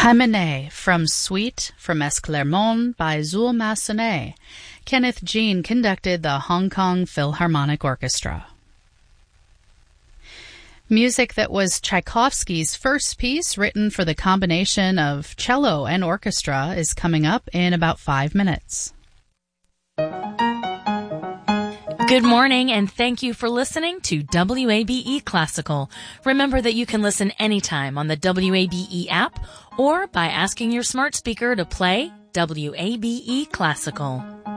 Hymenae from Suite from Esclarmonde by Zuul Massenet. Kenneth Jean conducted the Hong Kong Philharmonic Orchestra. Music that was Tchaikovsky's first piece written for the combination of cello and orchestra is coming up in about 5 minutes. Good morning, and thank you for listening to WABE Classical. Remember that you can listen anytime on the WABE app or by asking your smart speaker to play WABE Classical.